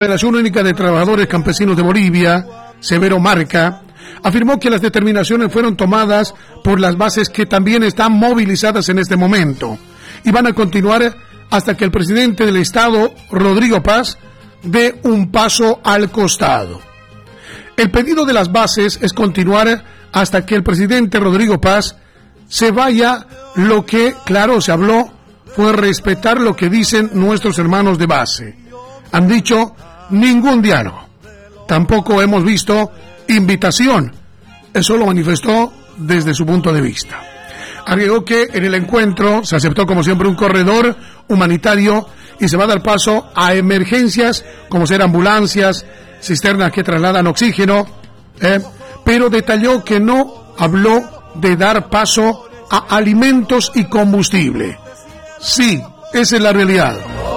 La Federación Única de Trabajadores Campesinos de Bolivia, Severo Marca, afirmó que las determinaciones fueron tomadas por las bases que también están movilizadas en este momento y van a continuar hasta que el presidente del Estado, Rodrigo Paz, dé un paso al costado. El pedido de las bases es continuar hasta que el presidente Rodrigo Paz se vaya. Lo que, claro, se habló fue respetar lo que dicen nuestros hermanos de base. Han dicho ningún diálogo. Tampoco hemos visto invitación. Eso lo manifestó desde su punto de vista. Agregó que en el encuentro se aceptó como siempre un corredor humanitario y se va a dar paso a emergencias como ser ambulancias, cisternas que trasladan oxígeno, pero detalló que no habló de dar paso a alimentos y combustible. Sí, esa es la realidad.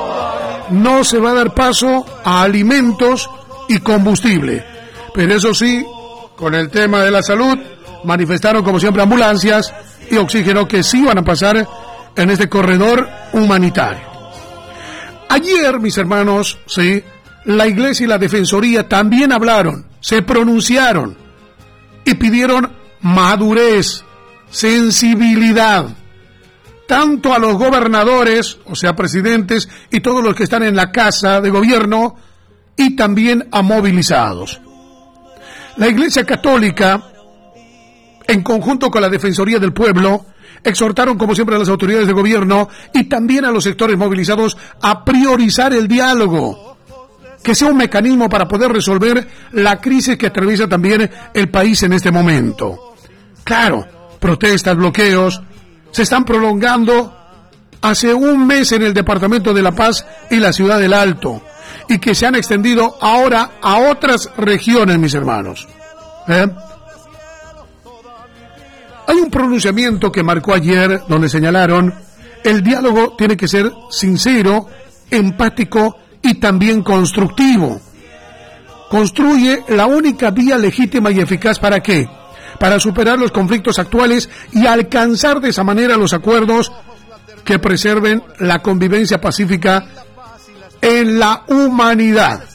No se va a dar paso a alimentos y combustible, pero eso sí, con el tema de la salud, manifestaron como siempre ambulancias y oxígeno que sí van a pasar en este corredor humanitario. Ayer, mis hermanos, sí, la Iglesia y la Defensoría también hablaron, se pronunciaron y pidieron madurez, sensibilidad, tanto a los gobernadores, o sea, presidentes, y todos los que están en la casa de gobierno, y también a movilizados. La Iglesia Católica, en conjunto con la Defensoría del Pueblo, exhortaron como siempre a las autoridades de gobierno y también a los sectores movilizados a priorizar el diálogo, que sea un mecanismo para poder resolver la crisis que atraviesa también el país en este momento. Claro, protestas, bloqueos, se están prolongando hace un mes en el departamento de La Paz y la ciudad del Alto, y que se han extendido ahora a otras regiones, mis hermanos. Hay un pronunciamiento que marcó ayer donde señalaron: el diálogo tiene que ser sincero, empático y también constructivo. Construye la única vía legítima y eficaz ¿para qué? Para superar los conflictos actuales y alcanzar de esa manera los acuerdos que preserven la convivencia pacífica en la humanidad.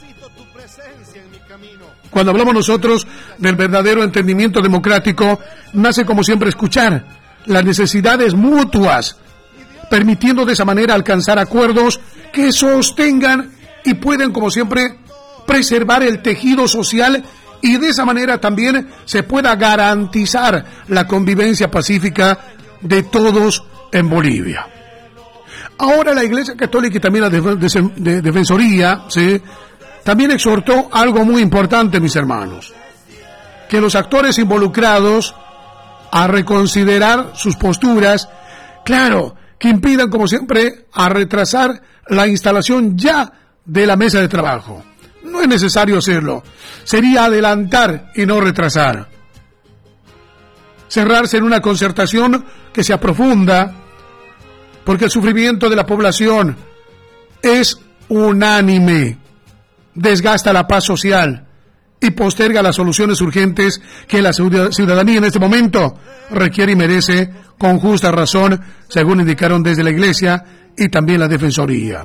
Cuando hablamos nosotros del verdadero entendimiento democrático, nace como siempre escuchar las necesidades mutuas, permitiendo de esa manera alcanzar acuerdos que sostengan y pueden como siempre preservar el tejido social y de esa manera también se pueda garantizar la convivencia pacífica de todos en Bolivia. Ahora la Iglesia Católica y también la Defensoría, ¿sí?, también exhortó algo muy importante, mis hermanos, que los actores involucrados a reconsiderar sus posturas, claro, que impidan como siempre a retrasar la instalación ya de la mesa de trabajo. No es necesario hacerlo, sería adelantar y no retrasar. Cerrarse en una concertación que sea profunda, porque el sufrimiento de la población es unánime, desgasta la paz social y posterga las soluciones urgentes que la ciudadanía en este momento requiere y merece con justa razón, según indicaron desde la Iglesia y también la Defensoría.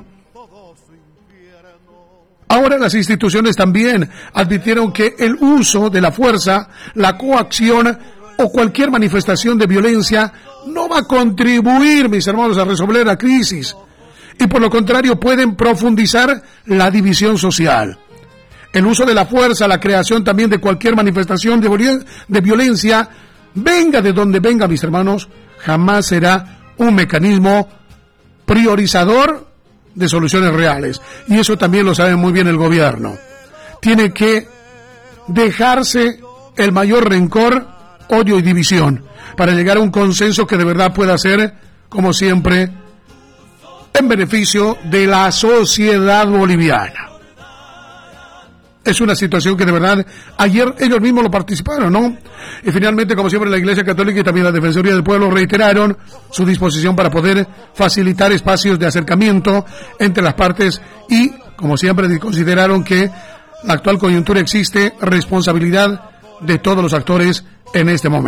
Ahora las instituciones también advirtieron que el uso de la fuerza, la coacción o cualquier manifestación de violencia no va a contribuir, mis hermanos, a resolver la crisis y por lo contrario pueden profundizar la división social. El uso de la fuerza, la creación también de cualquier manifestación de violencia, venga de donde venga, mis hermanos, jamás será un mecanismo priorizador de soluciones reales. Y eso también lo sabe muy bien el gobierno. Tiene que dejarse el mayor rencor, odio y división para llegar a un consenso que de verdad pueda ser, como siempre, en beneficio de la sociedad boliviana. Es una situación que de verdad, ayer ellos mismos lo participaron, ¿no? Y finalmente, como siempre, la Iglesia Católica y también la Defensoría del Pueblo reiteraron su disposición para poder facilitar espacios de acercamiento entre las partes y, como siempre, consideraron que la actual coyuntura existe responsabilidad de todos los actores en este momento.